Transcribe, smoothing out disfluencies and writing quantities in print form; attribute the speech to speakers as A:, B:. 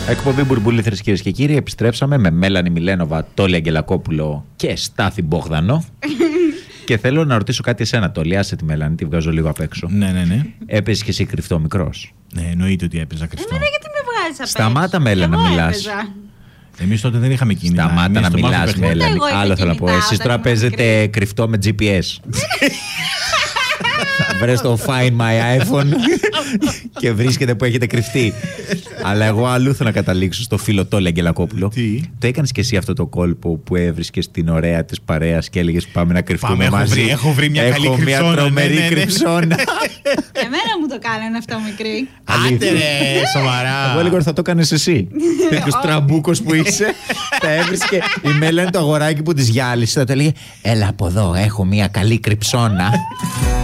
A: Εκπομπή Μπουρμπούληθρες, κυρίες και κύριοι. Επιστρέψαμε με Μέλανη Μιλένοβα, Τόλι Αγγελακόπουλο και Στάθη Μπόγδανο. Και θέλω να ρωτήσω κάτι εσένα, Τόλι. Άσε τη Μέλανη, τη βγάζω λίγο απ' έξω.
B: Ναι.
A: Έπαιζες και εσύ κρυφτό μικρός?
B: Ναι, εννοείται ότι έπαιζα κρυφτό.
C: Εμένα γιατί με βγάζεις απ' έξω?
A: Σταμάτα, Μέλα, να μιλάς.
B: Εμείς τότε δεν είχαμε κινητά.
A: Σταμάτα να μιλάς, Μέλανη.
C: εγώ είχα
A: Άλλο θέλω να πω.
C: κινητά
A: Εσείς
C: όταν
A: τώρα
C: ήμουν
A: παίζετε
C: μικρή.
A: κρυφτό με GPS. Βρες το Find My iPhone και βρίσκεται που έχετε κρυφτεί. Αλλά εγώ αλλού θέλω να καταλήξω στο φίλο Τόλι Αγγελακόπουλο.
B: Τι?
A: Το έκανες και εσύ αυτό το κόλπο που έβρισκες την ωραία της παρέας και έλεγες πάμε να κρυφτούμε μαζί?
B: Έχω βρει μια καλή
A: Έχω μια
B: κρυψώνα,
A: τρομερή
B: ναι.
A: κρυψώνα.
C: Εμένα μου το κάνανε αυτό μικρή.
B: Άντε ρε, σοβαρά.
A: Εγώ έλεγα ότι θα το έκανες εσύ. Τέτοιος τραμπούκος που είσαι. Τα έβρισκε η Μέλανη το αγοράκι που της γυάλισε. Θα το έλεγε έλα από εδώ, έχω μια καλή κρυψώνα.